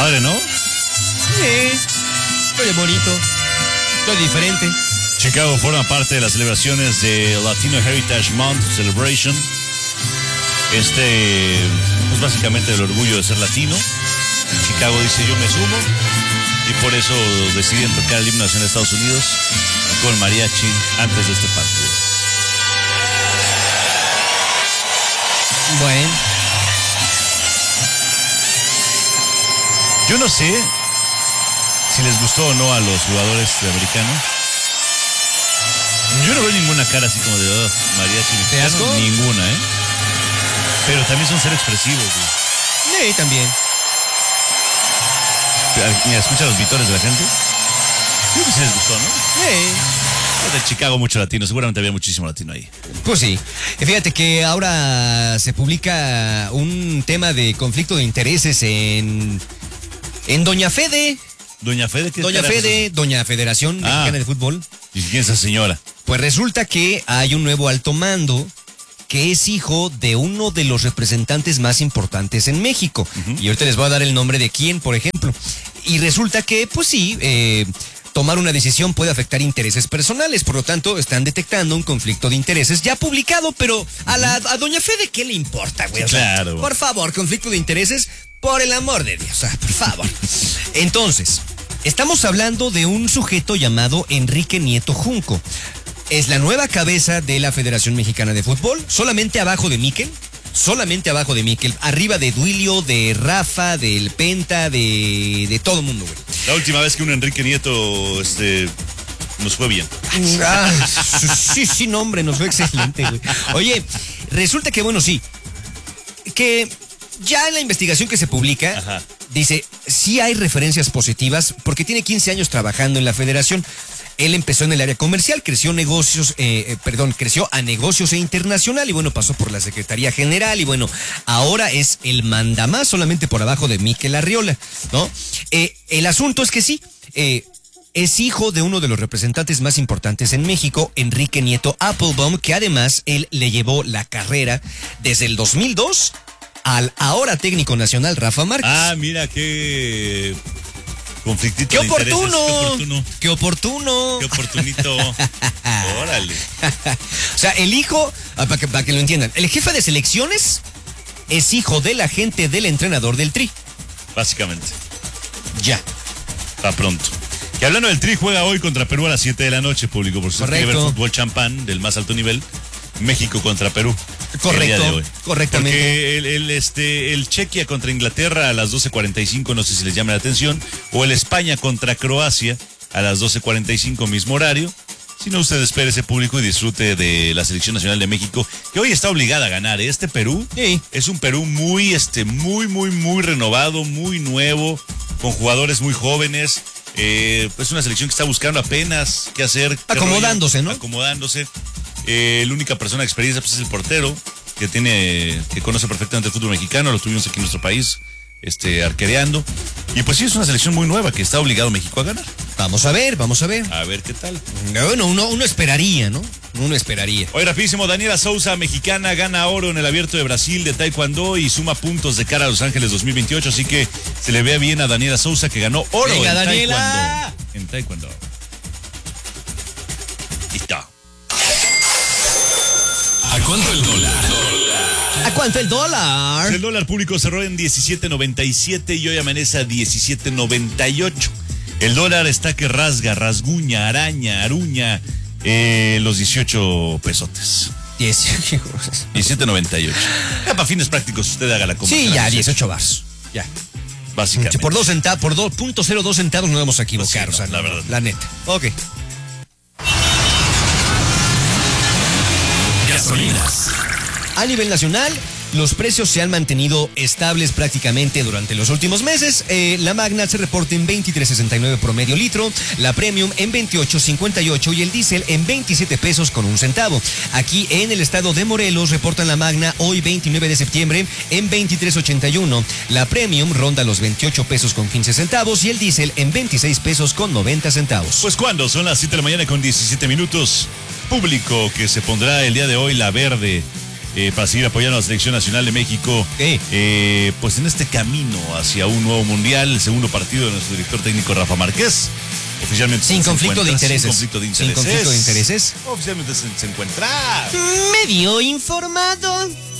Padre, ¿no? Sí, oye, bonito, todo diferente. Chicago forma parte de las celebraciones de Latino Heritage Month Celebration. Es básicamente el orgullo de ser latino. Chicago dice yo me sumo y por eso deciden tocar el himno nacional de Estados Unidos con mariachi antes de este partido. Bueno. Yo no sé si les gustó o no a los jugadores americanos. Yo no veo ninguna cara así como de mariachi mexicano. Ninguna, ¿eh? Pero también son ser expresivos, güey. Sí, también. Mira, escucha los vitores de la gente. Yo creo que sí les gustó, ¿no? Sí. De Chicago mucho latino, seguramente había muchísimo latino ahí. Pues sí. Fíjate que ahora se publica un tema de conflicto de intereses en Doña Fede. ¿Doña Fede? ¿Qué Doña Fede, es? Doña Federación Mexicana de Fútbol. ¿Y quién es esa señora? Pues resulta que hay un nuevo alto mando que es hijo de uno de los representantes más importantes en México. Y ahorita les voy a dar el nombre de quién, por ejemplo. Y resulta que, pues sí, tomar una decisión puede afectar intereses personales. Por lo tanto, están detectando un conflicto de intereses ya publicado, pero a Doña Fede, ¿qué le importa, güey? O sea, claro. Por favor, conflicto de intereses, por el amor de Dios, por favor. Entonces, estamos hablando de un sujeto llamado Enrique Nieto Junco. Es la nueva cabeza de la Federación Mexicana de Fútbol, solamente abajo de Miquel, arriba de Duilio, de Rafa, del Penta, de todo el mundo, güey. La última vez que un Enrique Nieto nos fue bien. Sí, no, hombre, nos fue excelente, güey. Oye, resulta que, bueno, sí, que ya en la investigación que se publica, dice, sí hay referencias positivas, porque tiene 15 años trabajando en la federación. Él empezó en el área comercial, creció a negocios e internacional y bueno, pasó por la Secretaría General y bueno, ahora es el mandamás solamente por abajo de Miquel Arriola, ¿no? El asunto es que sí, es hijo de uno de los representantes más importantes en México, Enrique Nieto Applebaum, que además él le llevó la carrera desde el 2002 al ahora técnico nacional Rafa Márquez. Ah, mira qué conflictito. ¡Qué oportuno! ¡Qué oportunito! Órale. O sea, el hijo, para que lo entiendan, el jefe de selecciones es hijo del agente del entrenador del Tri. Básicamente. Ya. Está pronto. Que hablando del Tri, juega hoy contra Perú a las 7 de la noche, público. Por si quiere ver fútbol champán del más alto nivel, México contra Perú. Correcto, correctamente. Porque el Chequia contra Inglaterra a las 12:45, no sé si les llama la atención, o el España contra Croacia a las 12:45, mismo horario. Si no, usted espere ese público y disfrute de la Selección Nacional de México, que hoy está obligada a ganar. Este Perú es un Perú muy renovado, muy nuevo, con jugadores muy jóvenes. Es una selección que está buscando apenas qué hacer. Acomodándose, ¿no? Acomodándose. La única persona de experiencia pues, es el portero, que conoce perfectamente el fútbol mexicano, lo tuvimos aquí en nuestro país, arquereando. Y pues sí, es una selección muy nueva que está obligado México a ganar. Vamos a ver. A ver qué tal. Bueno, uno esperaría, ¿no? Uno esperaría. Hoy rapidísimo, Daniela Souza, mexicana, gana oro en el Abierto de Brasil de Taekwondo y suma puntos de cara a Los Ángeles 2028, así que se le vea bien a Daniela Souza que ganó oro. ¡Venga, en Daniela! Taekwondo. En Taekwondo. Listo. ¿A cuánto el dólar? ¿A cuánto el dólar? El dólar público cerró en 17.97 y hoy amanece a 17.98. El dólar está que rasguña, aruña los 18 pesotes. 17.98. Ya para fines prácticos usted haga la compra. Sí, ya 18 bars. Ya. Básicamente. Por 2.02 centavos no vamos a equivocar, Pues sí, o sea, la verdad. La neta. Ok. Gasolinas. A nivel nacional, los precios se han mantenido estables prácticamente durante los últimos meses. La Magna se reporta en 23.69 promedio litro, la Premium en 28.58 y el diésel en 27 pesos con un centavo. Aquí en el estado de Morelos reportan la Magna hoy 29 de septiembre en 23.81. La Premium ronda los 28 pesos con 15 centavos y el diésel en 26 pesos con 90 centavos. Pues cuando son las 7 de la mañana con 17 minutos, público que se pondrá el día de hoy la verde para seguir apoyando a la Selección Nacional de México, pues en este camino hacia un nuevo mundial, el segundo partido de nuestro director técnico Rafa Márquez. Oficialmente sin conflicto de intereses. Sin conflicto de intereses. Sin conflicto de intereses. Oficialmente se encuentra medio informado.